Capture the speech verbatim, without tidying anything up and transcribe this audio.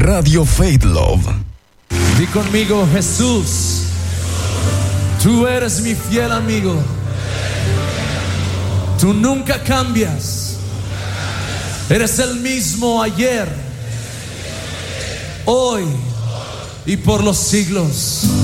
Radio Faith Love. Di conmigo: Jesús, tú eres mi fiel amigo. Tú nunca cambias. Eres el mismo ayer, hoy y por los siglos.